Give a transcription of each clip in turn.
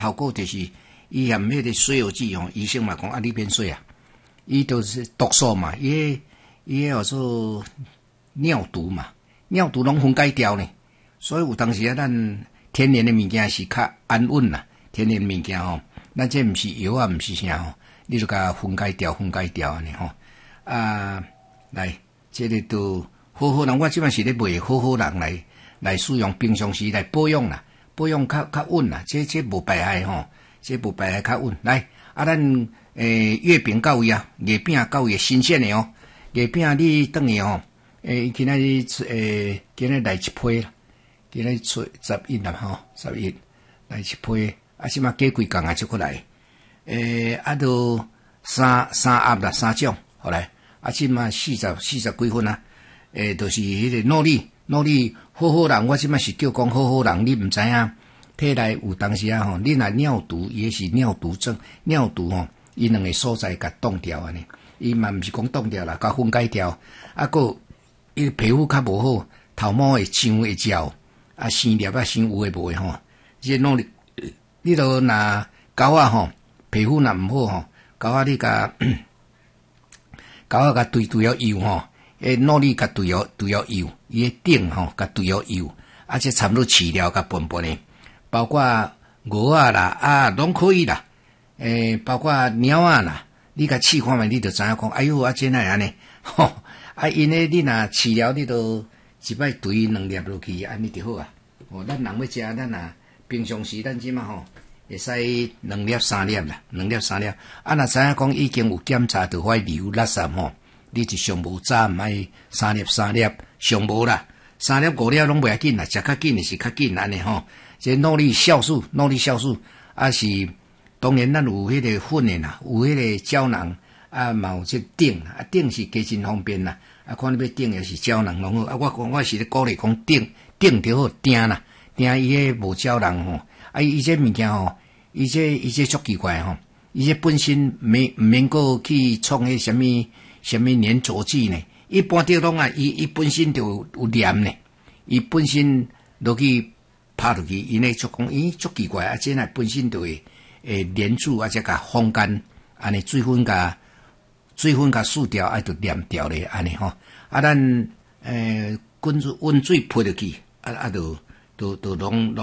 效果就是伊含迄个水油剂医生嘛讲啊，你免水啊，伊都是毒素嘛，伊叫做尿毒嘛，尿毒拢分解掉呢。所以有当时咱天然的物件是较安稳啦，天然物件咱这毋是药啊，毋是啥你就甲分解掉安尼来，这个都好好人，我即摆是咧卖好好人来使用，平常时来保养啦，保养较稳啦，这无败害这无败害较稳。来咱月饼到位啊，月饼到位新鲜的月饼你等于今仔来一批啦。今日出11啦11来一批，即马加几工就过来，都三盒啦3种，好来，即马40几分啊，就是迄个努力好好人，我即马是叫讲好好人，你毋知影，体内有当时你若尿毒，也是尿毒症，尿毒伊两个所在甲冻掉安尼，伊嘛毋是讲冻掉啦，甲分解掉，个伊皮肤较无好，头毛会痒会焦。生粒生有诶无诶即努力，你都若狗皮肤若毋好狗你甲狗甲对了油努力甲对了油，伊诶顶甲对了油，即差不多饲料甲笨诶，包括鹅啊啦拢可以啦，包括猫啊啦，你甲饲看觅，你就知影讲，哎哟真系安尼因为你若饲料，你都一摆兑2粒落去，安尼就好啊。咱人要食，咱平常时咱即马会使2粒3粒啦，2粒3粒。若知影讲已經有檢查到歹流垃圾你就上無早毋愛3粒，上無啦，3粒5粒攏袂要緊啦，食較緊的是較緊安尼即努力酵素，是當然咱有迄個粉的啦，有迄個膠囊嘛有即頂頂是加真方便啦，看你要頂也是膠囊攏好，我是咧鼓勵講頂就好，訂啦，訂伊迄無膠囊伊這物件伊這足奇怪伊這本身毋免個去創迄什麼粘着劑呢？一般啲攏伊本身就有黏呢，伊本身落去拍落去，伊呢就講伊足奇怪這呢本身就會黏住，再甲風乾，安尼水分甲輸掉，就黏掉咧，安尼咱溫水潑落去。都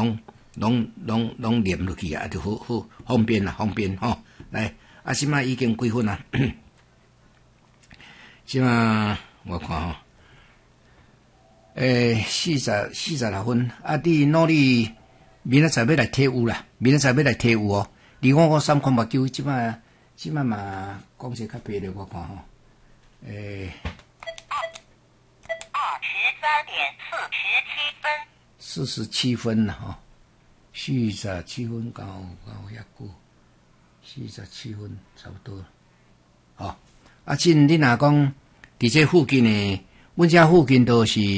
拢黏落去就好方便啦，来，即马已經幾分啦？即馬我看46分。你努力明仔載要來體有啦，明仔載要來體有25539，即馬嘛講些較白的，我看47分啦47分到遐久，47分差不多真你若講伫這附近的，阮遮附近都是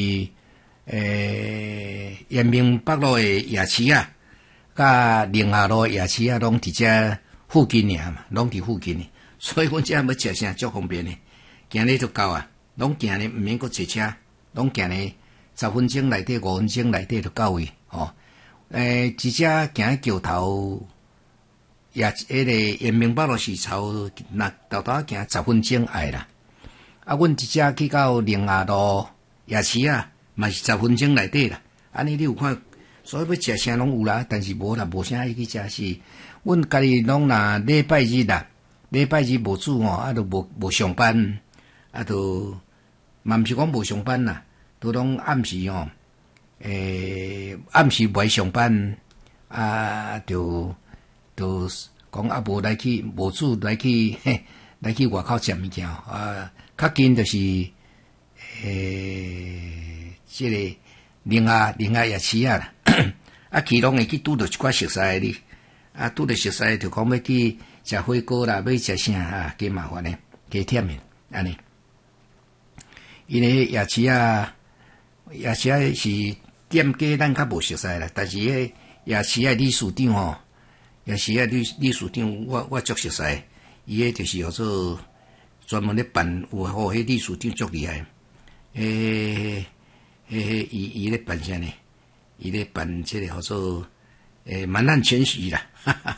延明北路的夜市啊，甲寧夏路的夜市啊，攏伫遮附近爾嘛，攏伫附近的，所以阮遮要食啥足方便的，行咧就到啊，攏行咧毋免擱坐車，攏行咧。10分鐘內底5分鐘內底就到位直接行橋頭迄個延明北路是頭行10分鐘愛啦。阮直接去到寧夏路夜市嘛是10分鐘內底啦。安尼你有看，所以要食啥攏有啦，但是無啦，無啥愛去食是。阮家己攏若禮拜日無煮就無上班，就嘛毋是講無上班啦。都拢暗時暗時袂上班就講無來去無煮來去外口食物件較近就是即個寧夏夜市啦，去攏會去拄着一寡熟悉的哩，拄着熟悉的就講要去食火鍋啦，要食啥加麻煩的，加忝的安尼。因為夜市是店家咱較無熟悉啦，但是迄夜市理事長理事長我足熟悉，伊迄就是叫做專門咧辦，有迄理事長足厲害，伊咧辦啥呢？伊咧辦即個叫做满汉全席啦。